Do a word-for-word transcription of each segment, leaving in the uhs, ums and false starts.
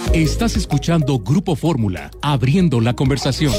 Estás escuchando Grupo Fórmula, abriendo la conversación.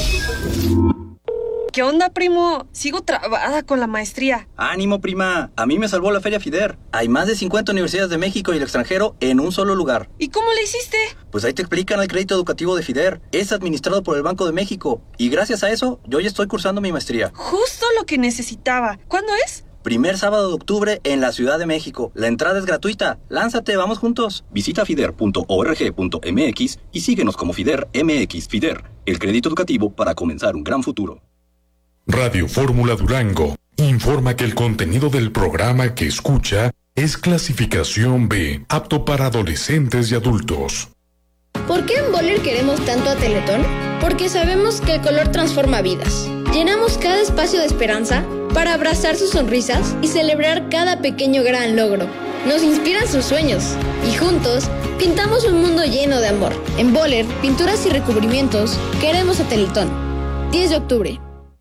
¿Qué onda, primo? Sigo trabada con la maestría. ¡Ánimo, prima! A mí me salvó la Feria FIDER. Hay más de cincuenta universidades de México y el extranjero en un solo lugar. ¿Y cómo le hiciste? Pues ahí te explican el crédito educativo de FIDER. Es administrado por el Banco de México. Y gracias a eso, yo ya estoy cursando mi maestría. Justo lo que necesitaba. ¿Cuándo es? Primer sábado de octubre en la Ciudad de México. La entrada es gratuita. Lánzate, vamos juntos. Visita fider punto org punto m x y síguenos como FIDER M X. FIDER, el crédito educativo para comenzar un gran futuro. Radio Fórmula Durango informa que el contenido del programa que escucha es clasificación B, apto para adolescentes y adultos. ¿Por qué en Boller queremos tanto a Teletón? Porque sabemos que el color transforma vidas. Llenamos cada espacio de esperanza para abrazar sus sonrisas y celebrar cada pequeño gran logro. Nos inspiran sus sueños y juntos pintamos un mundo lleno de amor. En Boller, pinturas y recubrimientos, queremos a Teletón. diez de octubre.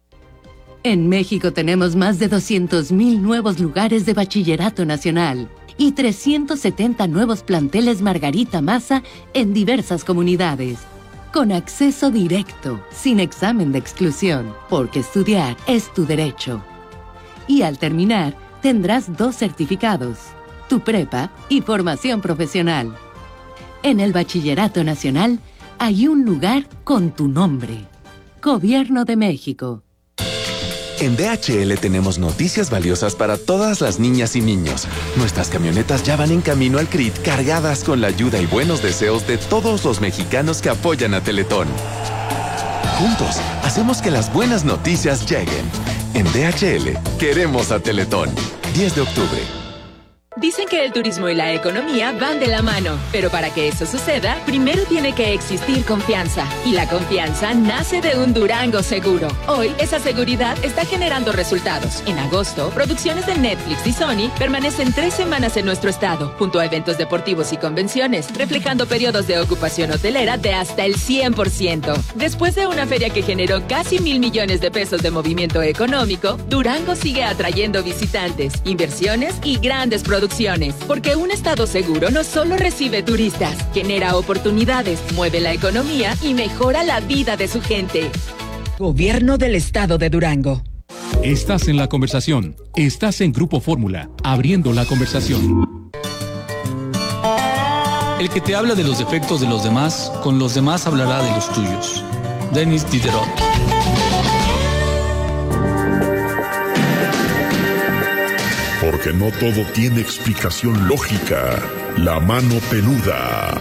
En México tenemos más de doscientos mil nuevos lugares de bachillerato nacional y trescientos setenta nuevos planteles Margarita Maza en diversas comunidades. Con acceso directo, sin examen de exclusión, porque estudiar es tu derecho. Y al terminar, tendrás dos certificados, tu prepa y formación profesional. En el Bachillerato Nacional hay un lugar con tu nombre. Gobierno de México. En D H L tenemos noticias valiosas para todas las niñas y niños. Nuestras camionetas ya van en camino al C R I T cargadas con la ayuda y buenos deseos de todos los mexicanos que apoyan a Teletón. Juntos, hacemos que las buenas noticias lleguen. En D H L, queremos a Teletón. diez de octubre. Dicen que el turismo y la economía van de la mano, pero para que eso suceda, primero tiene que existir confianza. Y la confianza nace de un Durango seguro. Hoy, esa seguridad está generando resultados. En agosto, producciones de Netflix y Sony permanecen tres semanas en nuestro estado, junto a eventos deportivos y convenciones, reflejando periodos de ocupación hotelera de hasta el cien por ciento. Después de una feria que generó casi mil millones de pesos de movimiento económico, Durango sigue atrayendo visitantes, inversiones y grandes producciones. Porque un estado seguro no solo recibe turistas, genera oportunidades, mueve la economía y mejora la vida de su gente. Gobierno del Estado de Durango. Estás en la conversación. Estás en Grupo Fórmula, abriendo la conversación. El que te habla de los defectos de los demás, con los demás hablará de los tuyos. Denis Diderot. Porque no todo tiene explicación lógica. La mano peluda.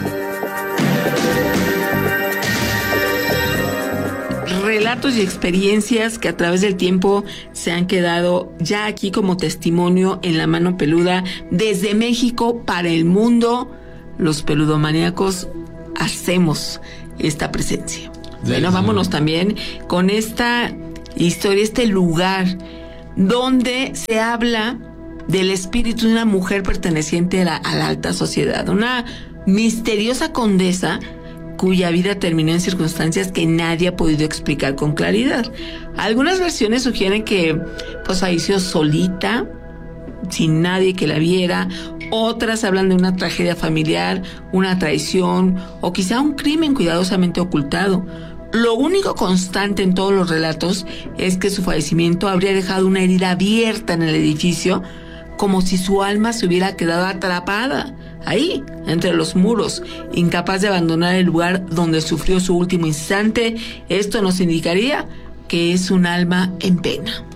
Relatos y experiencias que a través del tiempo se han quedado ya aquí como testimonio en La Mano Peluda. Desde México para el mundo, los peludomaníacos hacemos esta presencia. Bueno, vámonos también con esta historia, este lugar donde se habla del espíritu de una mujer perteneciente a la, a la alta sociedad, una misteriosa condesa cuya vida terminó en circunstancias que nadie ha podido explicar con claridad. Algunas versiones sugieren que pues falleció solita, sin nadie que la viera. Otras hablan de una tragedia familiar, una traición o quizá un crimen cuidadosamente ocultado. Lo único constante en todos los relatos es que su fallecimiento habría dejado una herida abierta en el edificio, como si su alma se hubiera quedado atrapada ahí, entre los muros, incapaz de abandonar el lugar donde sufrió su último instante. Esto nos indicaría que es un alma en pena.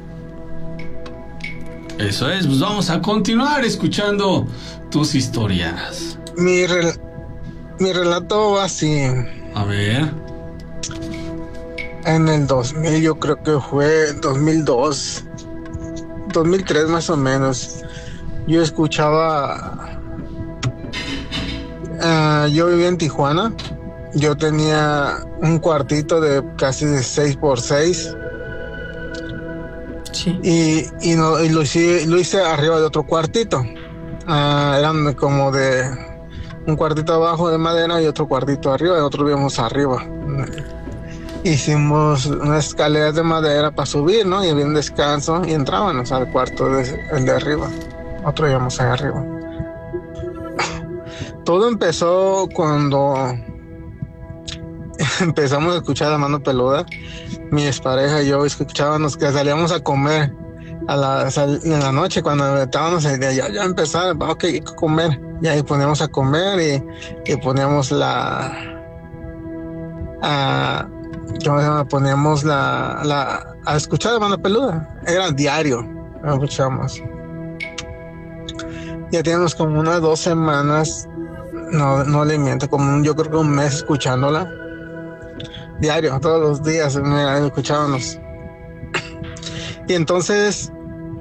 Eso es, pues vamos a continuar escuchando tus historias. Mi, rel- mi relato va así. A ver. En el dos mil, yo creo que fue dos mil dos, dos mil tres más o menos, yo escuchaba, uh, yo vivía en Tijuana, yo tenía un cuartito de casi de seis por seis. Sí. Y, y, no, y lo, hice, lo hice arriba de otro cuartito. Uh, eran como de un cuartito abajo de madera y otro cuartito arriba, y nosotros vivíamos arriba. Hicimos unas escaleras de madera para subir, ¿no? Y había un descanso y entrábamos al cuarto de, el de arriba. Nosotros íbamos allá arriba. Todo empezó cuando empezamos a escuchar la mano peluda. Mi expareja y yo escuchábamos que salíamos a comer a la, en la noche cuando estábamos ya, ya empezar, ok, hay que comer. Y ahí poníamos a comer y, y poníamos la... A, ¿cómo se llama? Poníamos la, la... a escuchar la mano peluda. Era diario, lo escuchamos. Ya teníamos como unas dos semanas, no, no le miento, como un, yo creo que un mes escuchándola. Diario, todos los días me escuchábamos. Y entonces,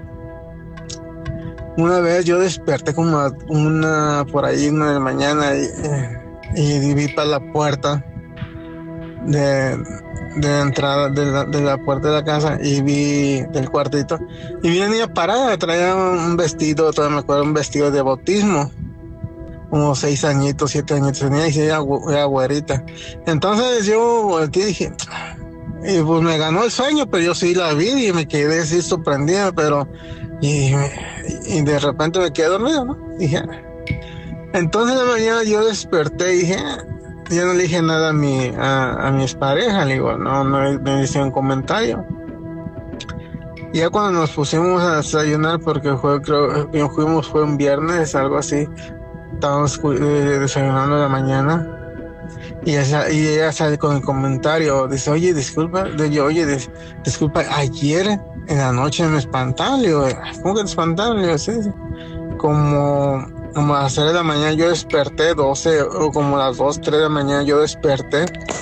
una vez yo desperté como a una, por ahí, una de la mañana y, y vi para la puerta de, de entrada de la, de la puerta de la casa y vi del cuartito y vi una niña parada, traía un vestido, todavía me acuerdo, un vestido de bautismo, como seis añitos, siete añitos tenía y era, era güerita. Entonces yo volteé y dije, y pues me ganó el sueño, pero yo sí la vi y me quedé así sorprendida, pero y, y de repente me quedé dormido, ¿no? Dije, entonces en la mañana yo desperté y dije, yo no le dije nada a mi, a, a mi expareja, le digo, no, no me hice un comentario. Y ya cuando nos pusimos a desayunar, porque fue, creo que fuimos, fue un viernes, algo así, estábamos desayunando en la mañana, y ella, y ella sale con el comentario, dice, oye, disculpa, de yo, oye, dis, disculpa, ayer en la noche me espantaron, le digo, ¿cómo que te espantaron? Le digo, sí, sí. Como... Como a las tres de la mañana yo desperté, doce, o como a las dos, tres de la mañana yo desperté.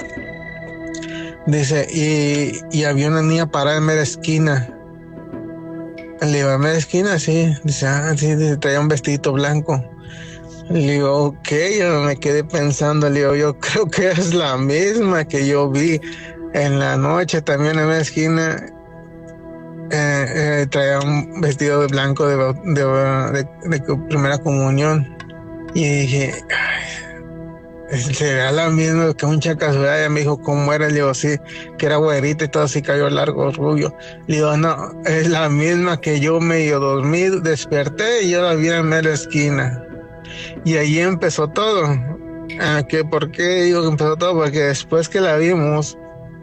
Dice, y, y había una niña parada en media esquina. Le digo, ¿en media esquina? Sí. Dice, ah, sí, dice, traía un vestidito blanco. Le digo, ok, yo me quedé pensando, le digo, yo creo que es la misma que yo vi en la noche también en media esquina. Eh, eh, traía un vestido de blanco de, de, de, de primera comunión y dije, será la misma, que mucha casualidad. Ella me dijo cómo era, le digo, sí, que era güerita y todo así, cayó largo, rubio. Le digo, no, es la misma que yo medio dormí, desperté y yo la vi en media esquina. Y ahí empezó todo. Ah, ¿qué, ¿Por qué digo que empezó todo? Porque después que la vimos,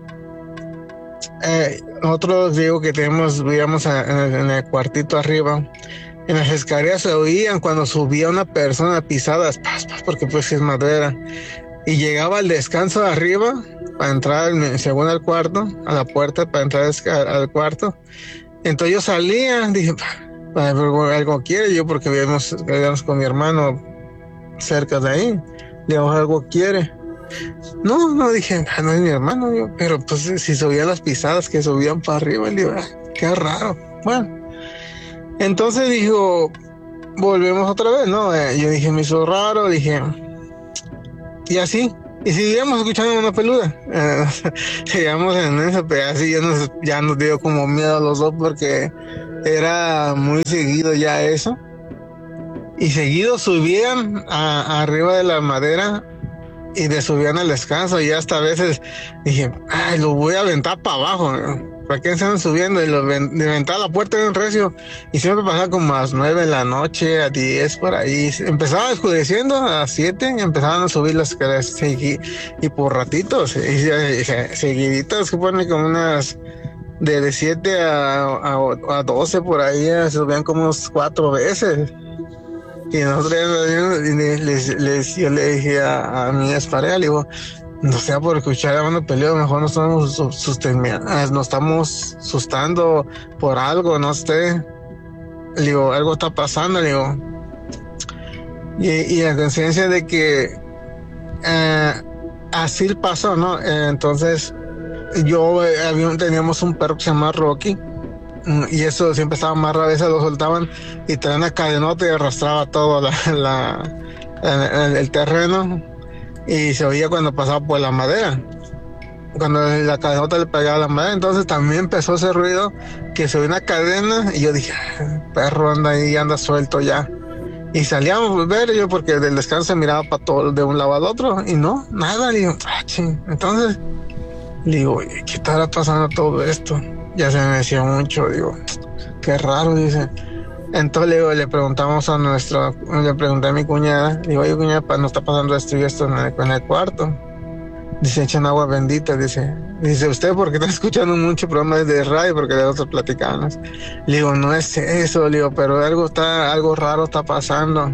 Eh, nosotros digo que tenemos, vivíamos en el, en el cuartito arriba, en las escaleras se oían cuando subía una persona pisadas, porque pues es madera, y llegaba al descanso de arriba para entrar según al cuarto, a la puerta para entrar al cuarto. Entonces yo salía, dije, algo quiere, yo porque vivíamos, vivíamos con mi hermano cerca de ahí, le digo, algo quiere. No, no dije, no es mi hermano, yo, pero pues si subían las pisadas que subían para arriba, le digo, ah, qué raro. Bueno, entonces dijo, volvemos otra vez, ¿no? Eh, yo dije, me hizo raro, dije, y así, y seguíamos escuchando una peluda. Eh, seguíamos en eso, pero así ya nos, ya nos dio como miedo a los dos porque era muy seguido ya eso. Y seguido subían a, a arriba de la madera y de subían al descanso, y hasta a veces dije, ay, lo voy a aventar para abajo, ¿no? ¿Para qué están subiendo? Y lo de aventar la puerta de un recio, y siempre pasaba como a las nueve de la noche, a diez por ahí, empezaba oscureciendo a las siete, y empezaban a subir las escaleras, y, y por ratitos, y, y, y, seguiditos, que ponen como unas, de, de siete a, a, a doce por ahí, se subían como unos cuatro veces. Y nosotros les, les, les, yo le dije a, a mi expareja, le digo, no sea por escuchar a mano peleo, mejor nos estamos sosteniendo, nos estamos asustando por algo, no sé. Le digo, algo está pasando, le digo. Y, y la conciencia de que eh, así pasó, ¿no? Eh, entonces, yo eh, había, teníamos un perro que se llama Rocky. Y eso siempre estaba amarrado, a veces lo soltaban y traían una cadenota y arrastraba todo la, la, el, el terreno, y se oía cuando pasaba por la madera, cuando la cadenota le pegaba a la madera. Entonces también empezó ese ruido, que se oía una cadena, y yo dije, perro anda ahí, anda suelto ya. Y salíamos a ver, yo porque del descanso se miraba para todo, de un lado al otro, y no, nada. Le digo, ah, ching. Entonces le digo, ¿qué estará pasando todo esto? Ya se me decía mucho, digo, qué raro, dice. Entonces le, digo, le preguntamos a nuestro, le pregunté a mi cuñada, digo, oye, cuñada, no está pasando esto y esto en el, en el cuarto. Dice, echan agua bendita, dice. Dice, usted porque está escuchando mucho programas de radio, porque de otros platicanos. Le digo, no es eso, le digo, pero algo está, algo raro está pasando.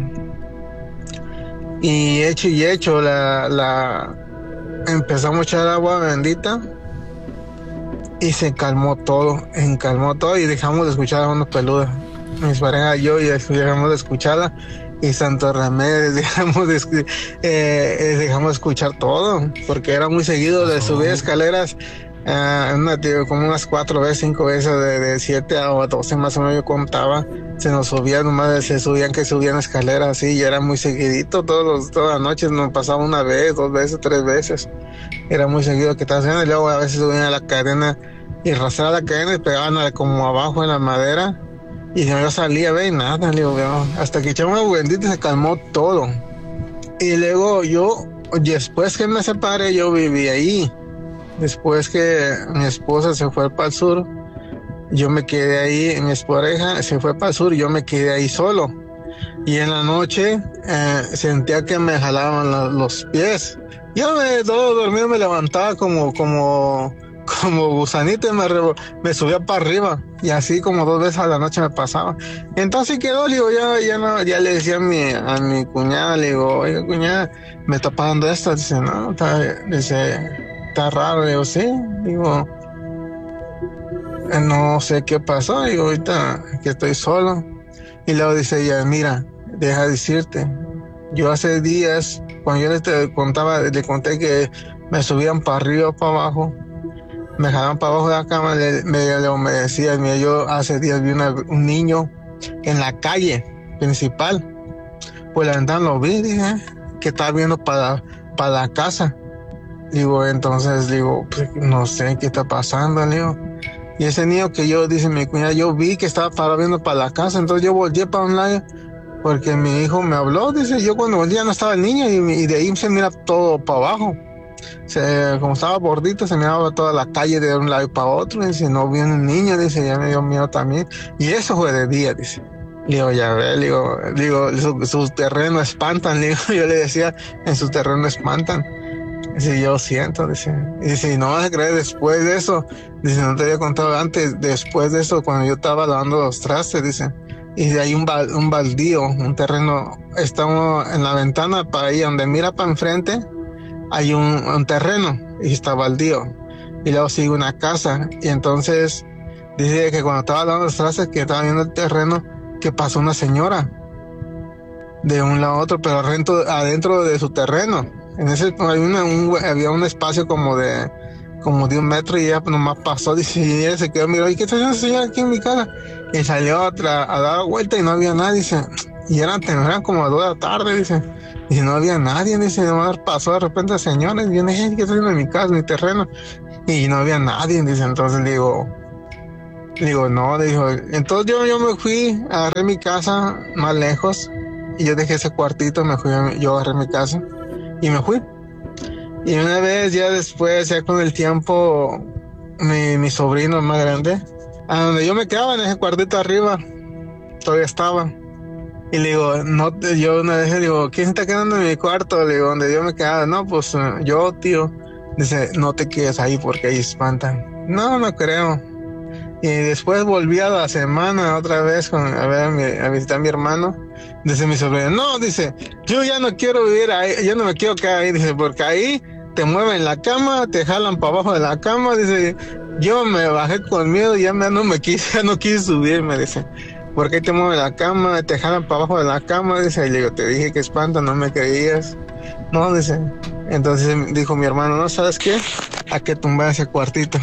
Y hecho y hecho, la, la empezamos a echar agua bendita y se calmó todo, encalmó todo y dejamos de escuchar a unos peludos. Mis parejas y yo y dejamos de escucharla. Y Santo Remedio, dejamos de, eh, dejamos de escuchar todo, porque era muy seguido de subir escaleras, uh, una, tío, como unas cuatro veces, cinco veces, de, de siete a doce más o menos yo contaba, se nos subían, nomás se subían que subían escaleras así, y era muy seguidito, todos los, todas las noches nos pasaba una vez, dos veces, tres veces, era muy seguido que estaba haciendo, y luego a veces subían a la cadena, y arrastraban la cadena y pegaban a, como abajo en la madera, y yo salía, ve, nada, le digo, veo, hasta que echamos agua bendita y se calmó todo. Y luego yo, después que me separé, yo viví ahí. Después que mi esposa se fue para el sur, yo me quedé ahí, mi pareja se fue para el sur, yo me quedé ahí solo. Y en la noche eh, sentía que me jalaban la, los pies. Yo me, todo dormido me levantaba como, como, como gusanito y me, me subía para arriba. Y así como dos veces a la noche me pasaba. Entonces quedó, le digo, ya, ya, no, ya le decía a mi, a mi cuñada, le digo, oiga cuñada, me está pasando esto. Dice, no, está, dice, está raro. Le digo, sí, digo, no sé qué pasó. Digo, ahorita que estoy solo. Y luego dice ella, mira, deja de decirte, yo hace días, cuando yo le contaba, le conté que me subían para arriba o para abajo, me jalaban para abajo de la cama, le, me, le, me decía, mira, yo hace días vi una, un niño en la calle principal, pues la ventana lo vi, dije, que estaba viendo para, para la casa. Digo, entonces, digo, pues, no sé qué está pasando, le digo. Y ese niño que yo, dice mi cuñada, yo vi que estaba parado viendo para la casa, entonces yo volteé para un lado, porque mi hijo me habló, dice, yo cuando volteé ya no estaba el niño, y, y de ahí se mira todo para abajo. Se, como estaba gordito, se miraba toda la calle de un lado para otro, y dice, no viene un niño, dice, ya me dio miedo también. Y eso fue de día, dice. Le digo, ya ve, le digo, le digo su, su terreno espantan, le digo, yo le decía, en su terreno espantan. Dice, yo siento, dice, y dice, no vas a creer, después de eso, dice, no te había contado antes, después de eso, cuando yo estaba lavando los trastes, dice, y de ahí un, bal, un baldío, un terreno, estamos en la ventana para ahí, donde mira para enfrente, hay un, un terreno, y está baldío, y luego sigue una casa, y entonces, dice que cuando estaba lavando los trastes, que estaba viendo el terreno, que pasó una señora, de un lado a otro, pero adentro, adentro de su terreno. En ese hay una, un, había un espacio como de como de un metro y ella nomás pasó, dice, y ella se quedó, miró, ¿y qué está haciendo esa señora aquí en mi casa? Y salió otra, a dar vuelta y no había nadie, dice, y eran, eran como a dos de la tarde, dice, y no había nadie, dice, nomás pasó de repente la señora, y yo dije, ¿qué está haciendo en mi casa, en mi terreno? Y no había nadie, dice, entonces le digo, le digo, no, le dijo, entonces yo, yo me fui, agarré mi casa más lejos, y yo dejé ese cuartito, me fui, yo agarré mi casa, y me fui. Y una vez, ya después, ya con el tiempo, mi, mi sobrino más grande, a donde yo me quedaba en ese cuartito arriba, todavía estaba. Y le digo, no, yo una vez le digo, ¿quién está quedando en mi cuarto? Le digo, donde yo me quedaba, no, pues yo, tío. Dice, no te quedes ahí porque ahí espantan. No, no creo. Y después volví a la semana otra vez con, a, ver, a, mi, a visitar a mi hermano. Dice mi sobrino, no, dice, yo ya no quiero vivir ahí, yo no me quiero quedar ahí, dice, porque ahí te mueven la cama, te jalan para abajo de la cama, dice, yo me bajé con miedo y ya no me quise, ya no quise subirme, dice, porque ahí te mueven la cama, te jalan para abajo de la cama, dice, y le digo, te dije que espanta, no me creías. No, dice, entonces dijo mi hermano, no, ¿sabes qué? Hay que tumbar ese cuartito.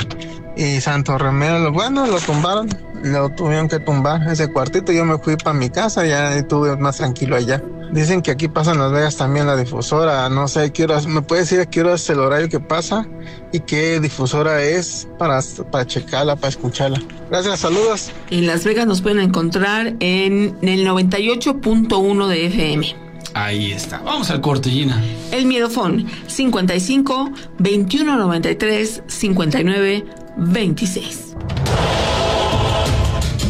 Y Santo Remedio, bueno, lo tumbaron, lo tuvieron que tumbar ese cuartito. Yo me fui para mi casa, ya estuve más tranquilo allá. Dicen que aquí pasa en Las Vegas también la difusora, no sé, qué horas, ¿me puede decir a qué hora es el horario que pasa? ¿Y qué difusora es para, para checarla, para escucharla? Gracias, saludos. En Las Vegas nos pueden encontrar en el noventa y ocho punto uno de F M. Ahí está. Vamos al corte, Gina. El Miedofón, cincuenta y cinco, veintiuno noventa y tres, cincuenta y nueve, veintiséis.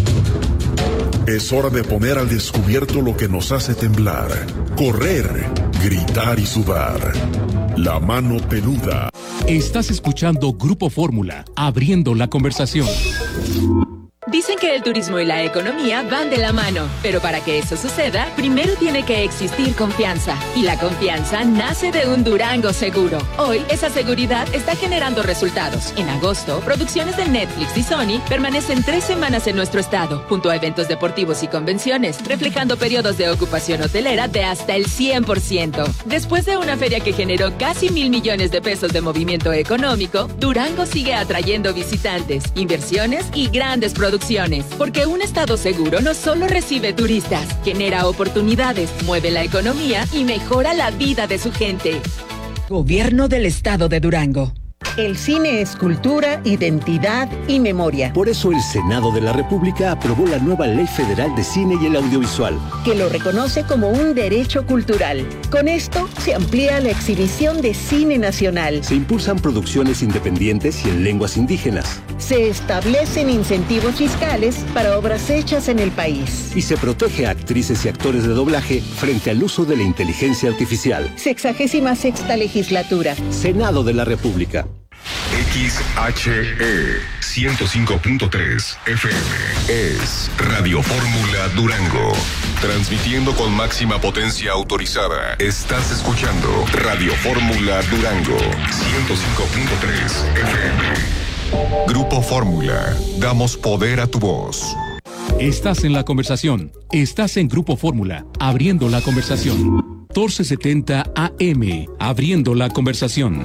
Es hora de poner al descubierto lo que nos hace temblar, correr gritar y sudar. La mano peluda. Estás escuchando Grupo Fórmula, abriendo la conversación. Dicen que el turismo y la economía van de la mano, pero para que eso suceda, primero tiene que existir confianza. Y la confianza nace de un Durango seguro. Hoy, esa seguridad está generando resultados. En agosto, producciones de Netflix y Sony permanecen tres semanas en nuestro estado, junto a eventos deportivos y convenciones, reflejando periodos de ocupación hotelera de hasta el cien por ciento. Después de una feria que generó casi mil millones de pesos de movimiento económico, Durango sigue atrayendo visitantes, inversiones y grandes producciones. Porque un estado seguro no solo recibe turistas, genera oportunidades, mueve la economía y mejora la vida de su gente. Gobierno del Estado de Durango. El cine es cultura, identidad y memoria. Por eso el Senado de la República aprobó la nueva Ley Federal de Cine y el Audiovisual, que lo reconoce como un derecho cultural. Con esto se amplía la exhibición de cine nacional. Se impulsan producciones independientes y en lenguas indígenas. Se establecen incentivos fiscales para obras hechas en el país. Y se protege a actrices y actores de doblaje frente al uso de la inteligencia artificial. Sexagésima sexta legislatura. Senado de la República. X H E ciento cinco punto tres F M es Radio Fórmula Durango. Transmitiendo con máxima potencia autorizada. Estás escuchando Radio Fórmula Durango ciento cinco punto tres F M. Grupo Fórmula. Damos poder a tu voz. Estás en la conversación. Estás en Grupo Fórmula, abriendo la conversación. catorce setenta A M, abriendo la conversación.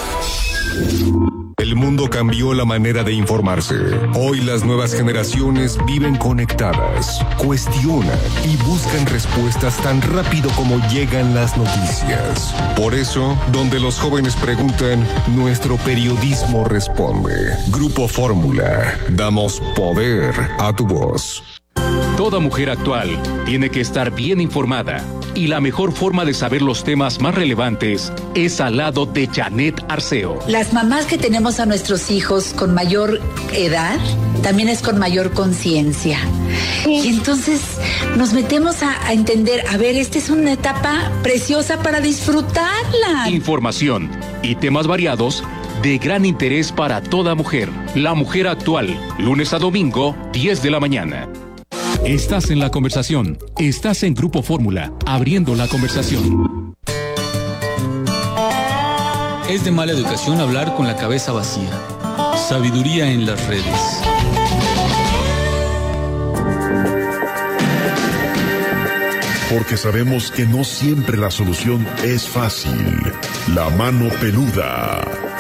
El mundo cambió la manera de informarse. Hoy las nuevas generaciones viven conectadas, cuestionan y buscan respuestas tan rápido como llegan las noticias. Por eso, donde los jóvenes preguntan, nuestro periodismo responde. Grupo Fórmula, damos poder a tu voz. Toda mujer actual tiene que estar bien informada y la mejor forma de saber los temas más relevantes es al lado de Janet Arceo. Las mamás que tenemos a nuestros hijos con mayor edad también es con mayor conciencia. Y entonces nos metemos a, a entender, a ver, esta es una etapa preciosa para disfrutarla. Información y temas variados de gran interés para toda mujer. La mujer actual, lunes a domingo, diez de la mañana. Estás en la conversación. Estás en Grupo Fórmula, abriendo la conversación. Es de mala educación hablar con la cabeza vacía. Sabiduría en las redes. Porque sabemos que no siempre la solución es fácil. La mano peluda.